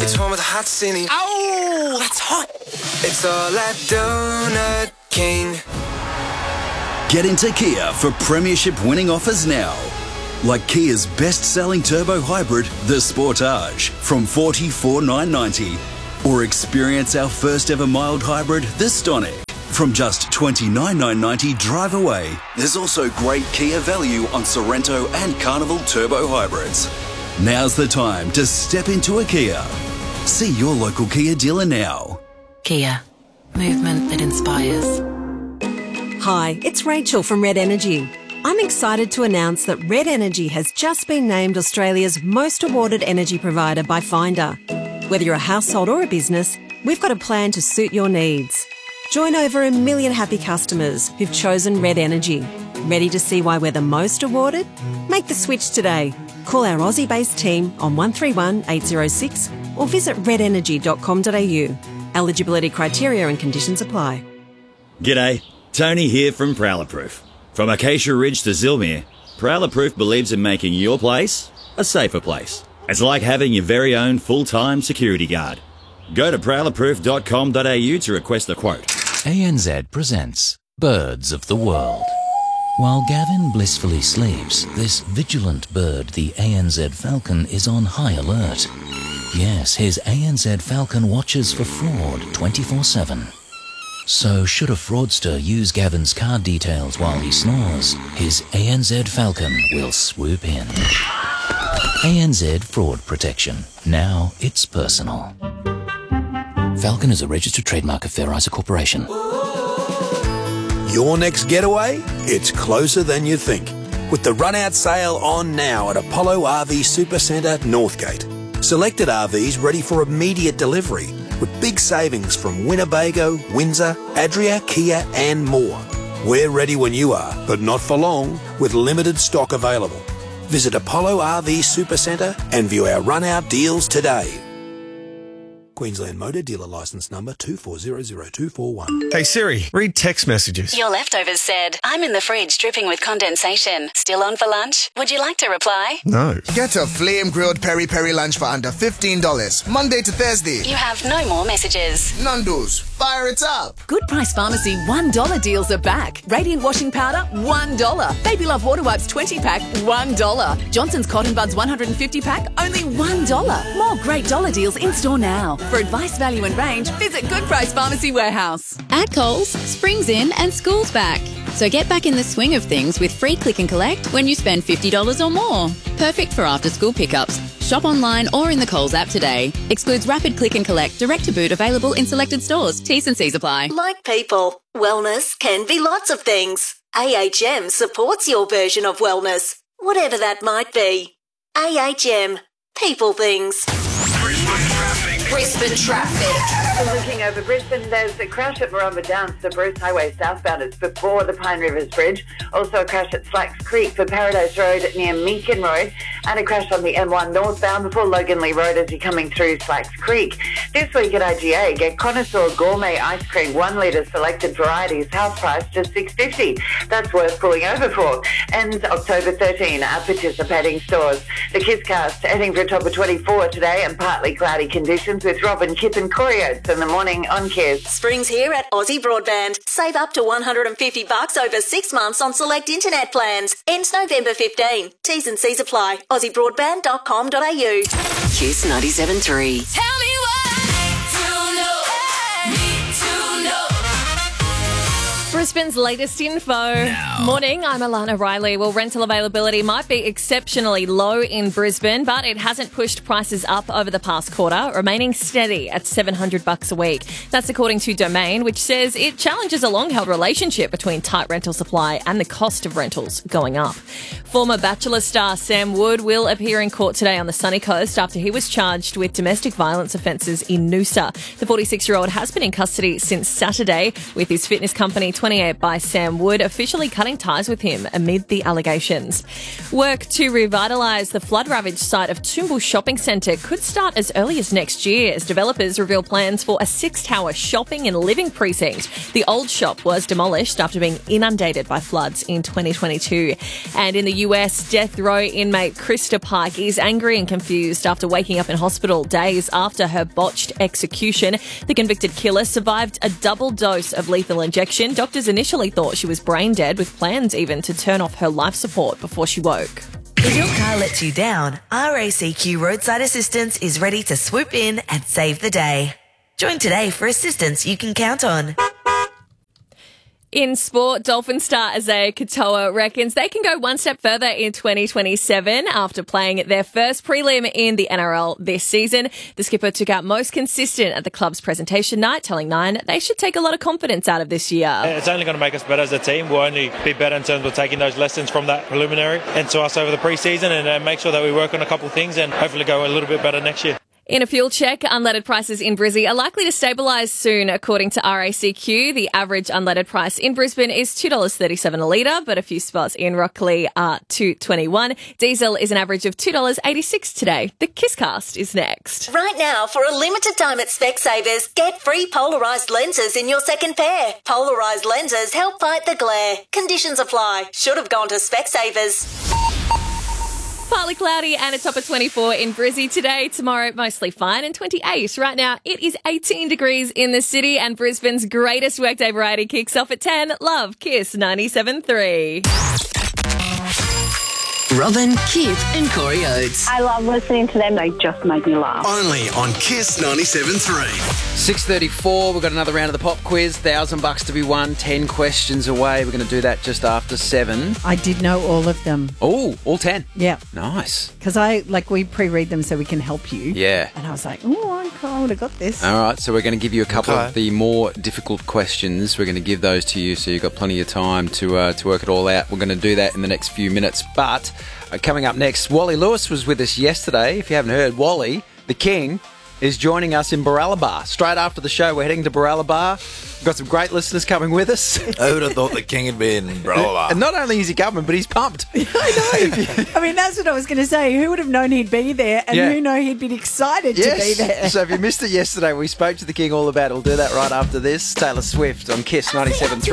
It's home of the hot cine. Oh, that's hot. It's all at Donut King. Get into Kia for premiership winning offers now. Like Kia's best-selling turbo hybrid, the Sportage, from $44,990. Or experience our first ever mild hybrid, the Stonic, from just $29,990 drive away. There's also great Kia value on Sorrento and Carnival turbo hybrids. Now's the time to step into a Kia. See your local Kia dealer now. Kia. Movement that inspires. Hi, it's Rachel from Red Energy. I'm excited to announce that Red Energy has just been named Australia's most awarded energy provider by Finder. Whether you're a household or a business, we've got a plan to suit your needs. Join over 1 million happy customers who've chosen Red Energy. Ready to see why we're the most awarded? Make the switch today. Call our Aussie-based team on 131 806 or visit redenergy.com.au. Eligibility criteria and conditions apply. G'day, Tony here from Prowler Proof. From Acacia Ridge to Zilmere, Prowler Proof believes in making your place a safer place. It's like having your very own full-time security guard. Go to prowlerproof.com.au to request a quote. ANZ presents Birds of the World. While Gavin blissfully sleeps, this vigilant bird, the ANZ falcon, is on high alert. Yes, his ANZ falcon watches for fraud 24/7. So should a fraudster use Gavin's card details while he snores, his ANZ falcon will swoop in. ANZ Fraud Protection. Now it's personal. Falcon is a registered trademark of Fair Isa Corporation. Your next getaway? It's closer than you think. With the run-out sale on now at Apollo RV Supercentre, Northgate. Selected RVs ready for immediate delivery with big savings from Winnebago, Windsor, Adria, Kia and more. We're ready when you are, but not for long, with limited stock available. Visit Apollo RV Supercentre and view our run-out deals today. Queensland Motor Dealer Licence Number 2400241. Hey Siri, read text messages. Your leftovers said, I'm in the fridge dripping with condensation. Still on for lunch? Would you like to reply? No. Get a flame-grilled peri-peri lunch for under $15, Monday to Thursday. You have no more messages. Nando's, fire it up. Good Price Pharmacy $1 deals are back. Radiant washing powder, $1. Baby Love water wipes 20-pack, $1. Johnson's Cotton Buds 150-pack, only $1. More great dollar deals in-store now. For advice, value and range, visit Good Price Pharmacy Warehouse. At Coles, spring's in and school's back. So get back in the swing of things with free click and collect when you spend $50 or more. Perfect for after-school pickups. Shop online or in the Coles app today. Excludes rapid click and collect, direct to boot, available in selected stores. T's and C's apply. Like people, wellness can be lots of things. AHM supports your version of wellness, whatever that might be. AHM, people things. Brisbane traffic. Looking over Brisbane, there's a crash at Marumba Downs to Bruce Highway southbound. It's before the Pine Rivers Bridge. Also a crash at Slacks Creek for Paradise Road near Meakin Road. And a crash on the M1 northbound before Logan Lee Road as you're coming through Slacks Creek. This week at IGA, get Connoisseur Gourmet Ice Cream, 1 litre selected varieties, house price just $6.50. That's worth pulling over for. Ends October 13 at participating stores. The Kisscast heading for a top of 24 today and partly cloudy conditions with Robin, Kip and Corey Oates in the morning on Kiss. Spring's here at Aussie Broadband. Save up to $150 over 6 months on select internet plans. Ends November 15. T's and C's apply. AussieBroadband.com.au. Kiss 97.3. Tell me what need to know. Brisbane's latest info. Morning, I'm Alana Riley. Well, rental availability might be exceptionally low in Brisbane, but it hasn't pushed prices up over the past quarter, remaining steady at $700 a week. That's according to Domain, which says it challenges a long-held relationship between tight rental supply and the cost of rentals going up. Former Bachelor star Sam Wood will appear in court today on the Sunny Coast after he was charged with domestic violence offences in Noosa. The 46-year-old has been in custody since Saturday, with his fitness company 28 by Sam Wood officially cutting ties with him amid the allegations. Work to revitalise the flood-ravaged site of Toombul Shopping Centre could start as early as next year as developers reveal plans for a 6-tower shopping and living precinct. The old shop was demolished after being inundated by floods in 2022. And in the US death row inmate Krista Pike is angry and confused after waking up in hospital days after her botched execution. The convicted killer survived a double dose of lethal injection. Doctors initially thought she was brain dead, with plans even to turn off her life support before she woke. If your car lets you down, RACQ Roadside Assistance is ready to swoop in and save the day. Join today for assistance you can count on. In sport, Dolphin star Isaiah Katoa reckons they can go one step further in 2027 after playing their first prelim in the NRL this season. The skipper took out most consistent at the club's presentation night, telling Nine they should take a lot of confidence out of this year. It's only going to make us better as a team. We'll only be better in terms of taking those lessons from that preliminary into us over the pre-season and make sure that we work on a couple of things and hopefully go a little bit better next year. In a fuel check, unleaded prices in Brizzy are likely to stabilise soon, according to RACQ. The average unleaded price in Brisbane is $2.37 a litre, but a few spots in Rockley are $2.21. Diesel is an average of $2.86 today. The Kisscast is next. Right now, for a limited time at Specsavers, get free polarised lenses in your second pair. Polarised lenses help fight the glare. Conditions apply. Should have gone to Specsavers. Partly cloudy and a top of 24 in Brizzy today. Tomorrow, mostly fine and 28. Right now, it is 18 degrees in the city and Brisbane's greatest workday variety kicks off at 10. Love, Kiss 97.3. Robin, Kip and Corey Oates. I love listening to them. They just make me laugh. Only on Kiss 97.3. 6:34, we've got another round of the pop quiz. $1,000 to be won, 10 questions away. We're going to do that just after 7. I did know all of them. Oh, all 10? Yeah. Nice. Because we pre-read them so we can help you. Yeah. And I was like, I would have got this. All right, so we're going to give you a couple of the more difficult questions. We're going to give those to you so you've got plenty of time to work it all out. We're going to do that in the next few minutes. But coming up next, Wally Lewis was with us yesterday. If you haven't heard, Wally, the King, is joining us in Baralaba. Straight after the show, we're heading to Baralaba. We've got some great listeners coming with us. Who would have thought the King would be in Baralaba? And not only is he coming, but he's pumped. I know. I mean, that's what I was going to say. Who would have known he'd be there, and who know he'd been excited to be there? So if you missed it yesterday, we spoke to the King all about it. We'll do that right after this. Taylor Swift on Kiss 97.3.